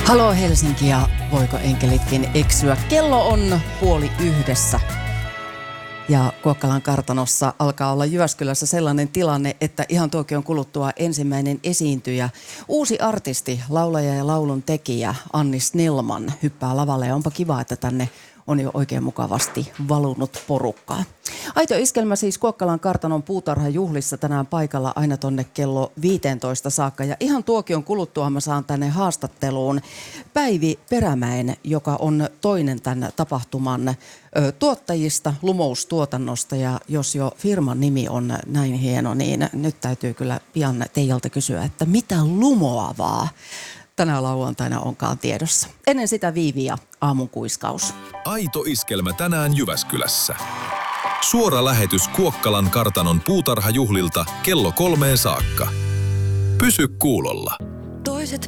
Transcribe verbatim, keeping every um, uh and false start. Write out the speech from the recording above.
Haloo Helsinki ja voiko enkelitkin eksyä? Kello on puoli yhdessä. Ja Kuokkalan kartanossa alkaa olla Jyväskylässä sellainen tilanne, että ihan tuokion kuluttua ensimmäinen esiintyjä, uusi artisti, laulaja ja laulun tekijä Anni Snellman hyppää lavalle. Ja onpa kiva, että tänne on jo oikein mukavasti valunut porukkaa. Aito iskelmä siis Kuokkalan kartanon puutarhajuhlissa tänään paikalla aina tonne kello viisitoista saakka. Ja ihan tuokion kuluttua mä saan tänne haastatteluun Päivi Perämäen, joka on toinen tämän tapahtuman ö, tuottajista, Lumous-tuotannosta. Ja jos jo firman nimi on näin hieno, niin nyt täytyy kyllä pian teiltä kysyä, että mitä lumoavaa tänä lauantaina onkaan tiedossa. Ennen sitä Viivi ja aamun kuiskaus. Aito iskelmä tänään Jyväskylässä. Suora lähetys Kuokkalan kartanon puutarhajuhlilta kello kolmeen saakka. Pysy kuulolla. Toiset